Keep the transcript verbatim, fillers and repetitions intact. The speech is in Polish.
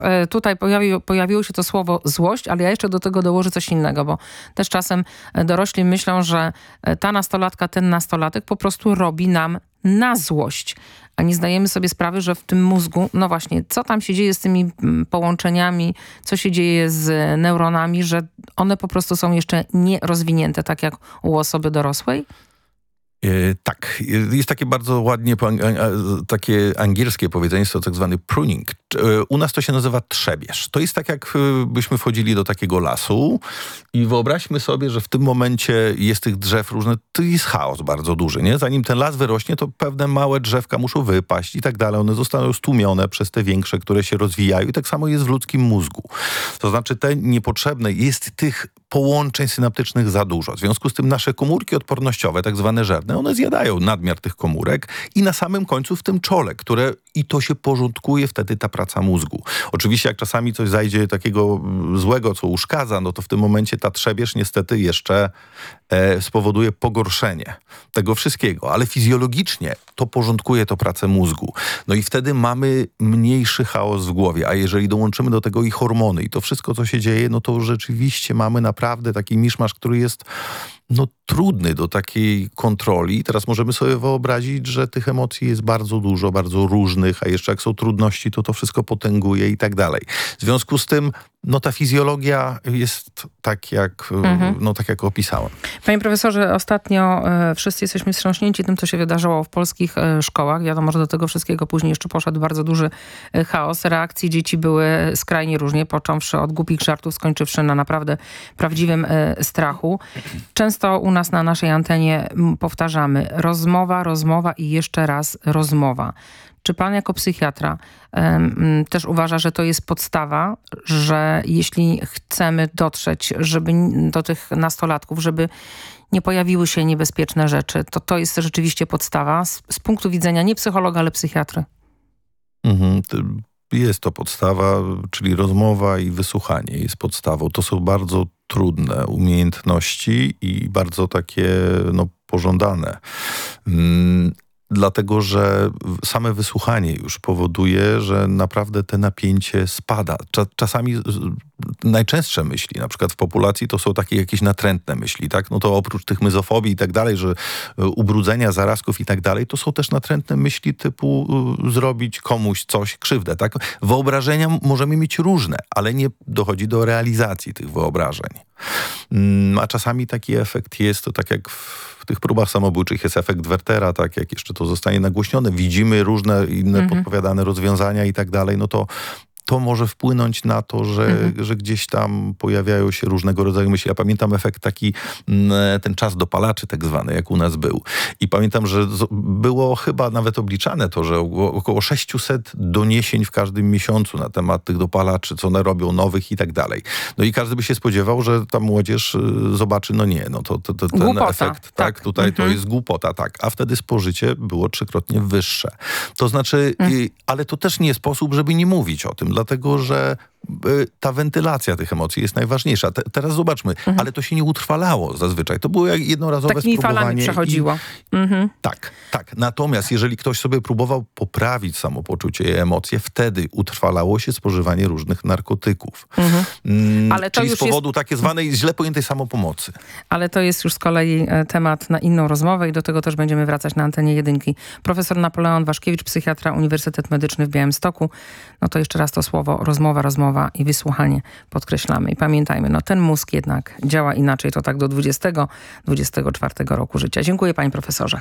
Tutaj pojawiło, pojawiło się to słowo złość, ale ja jeszcze do tego dołożę coś innego, bo też czasem dorośli myślą, że ta nastolatka, ten nastolatek po prostu robi nam na złość. A nie zdajemy sobie sprawy, że w tym mózgu, no właśnie, co tam się dzieje z tymi połączeniami, co się dzieje z neuronami, że one po prostu są jeszcze nierozwinięte, tak jak u osoby dorosłej? Yy, tak, jest takie bardzo ładnie po, takie angielskie powiedzenie, to tak zwany pruning. U nas to się nazywa trzebież. To jest tak, jak byśmy wchodzili do takiego lasu i wyobraźmy sobie, że w tym momencie jest tych drzew różne, to jest chaos bardzo duży, nie? Zanim ten las wyrośnie, to pewne małe drzewka muszą wypaść i tak dalej. One zostaną stłumione przez te większe, które się rozwijają i tak samo jest w ludzkim mózgu. To znaczy te niepotrzebne, jest tych połączeń synaptycznych za dużo. W związku z tym nasze komórki odpornościowe, tak zwane żerne, one zjadają nadmiar tych komórek i na samym końcu w tym czole, które i to się porządkuje wtedy ta praca mózgu. Oczywiście jak czasami coś zajdzie takiego złego, co uszkadza, no to w tym momencie ta trzebież niestety jeszcze e, spowoduje pogorszenie tego wszystkiego, ale fizjologicznie to porządkuje to pracę mózgu. No i wtedy mamy mniejszy chaos w głowie, a jeżeli dołączymy do tego i hormony i to wszystko, co się dzieje, no to rzeczywiście mamy naprawdę taki miszmasz, który jest no trudny do takiej kontroli. Teraz możemy sobie wyobrazić, że tych emocji jest bardzo dużo, bardzo różnych, a jeszcze jak są trudności, to to wszystko potęguje i tak dalej. W związku z tym, no ta fizjologia jest tak, jak, mhm. no, tak jak opisałem. Panie profesorze, ostatnio e, wszyscy jesteśmy wstrząśnięci tym, co się wydarzyło w polskich e, szkołach. Wiadomo, że do tego wszystkiego później jeszcze poszedł bardzo duży e, chaos. Reakcje dzieci były skrajnie różnie, począwszy od głupich żartów, skończywszy na naprawdę prawdziwym e, strachu. Często u nas na naszej antenie powtarzamy rozmowa, rozmowa i jeszcze raz rozmowa. Czy pan jako psychiatra um, też uważa, że to jest podstawa, że jeśli chcemy dotrzeć żeby do tych nastolatków, żeby nie pojawiły się niebezpieczne rzeczy, to to jest rzeczywiście podstawa z, z punktu widzenia nie psychologa, ale psychiatry? Mhm. Jest to podstawa, czyli rozmowa i wysłuchanie jest podstawą. To są bardzo trudne umiejętności i bardzo takie no, pożądane. Hmm. Dlatego, że same wysłuchanie już powoduje, że naprawdę te napięcie spada. Czasami najczęstsze myśli, na przykład w populacji, to są takie jakieś natrętne myśli, tak? No to oprócz tych myzofobii i tak dalej, że ubrudzenia, zarazków i tak dalej, to są też natrętne myśli typu zrobić komuś coś, krzywdę, tak? Wyobrażenia możemy mieć różne, ale nie dochodzi do realizacji tych wyobrażeń. A czasami taki efekt jest, to tak jak w w tych próbach samobójczych jest efekt Wertera, tak jak jeszcze to zostanie nagłośnione, widzimy różne inne mhm. podpowiadane rozwiązania i tak dalej, no to to może wpłynąć na to, że, mhm. że gdzieś tam pojawiają się różnego rodzaju myśli. Ja pamiętam efekt taki, ten czas dopalaczy tak zwany, jak u nas był. I pamiętam, że było chyba nawet obliczane to, że około sześćset doniesień w każdym miesiącu na temat tych dopalaczy, co one robią, nowych i tak dalej. No i każdy by się spodziewał, że ta młodzież zobaczy, no nie, no to, to, to ten głupota, efekt, tak, tak tutaj mhm. to jest głupota, tak. A wtedy spożycie było trzykrotnie wyższe. To znaczy, mhm. ale to też nie sposób, żeby nie mówić o tym, dlatego, że ta wentylacja tych emocji jest najważniejsza. Te, teraz zobaczmy, mhm. ale to się nie utrwalało zazwyczaj. To było jak jednorazowe Takimi spróbowanie. falami przechodziło. I, mhm. Tak, tak. Natomiast jeżeli ktoś sobie próbował poprawić samopoczucie i emocje, wtedy utrwalało się spożywanie różnych narkotyków. Mhm. Mm, ale to czyli już z powodu jest... takiej zwanej źle pojętej samopomocy. Ale to jest już z kolei temat na inną rozmowę i do tego też będziemy wracać na antenie jedynki. Profesor Napoleon Waszkiewicz, psychiatra, Uniwersytet Medyczny w Białymstoku. No to jeszcze raz to słowo rozmowa, rozmowa i wysłuchanie podkreślamy. I pamiętajmy, no ten mózg jednak działa inaczej, to tak do dwudziestego, dwudziestego czwartego roku życia. Dziękuję panie profesorze.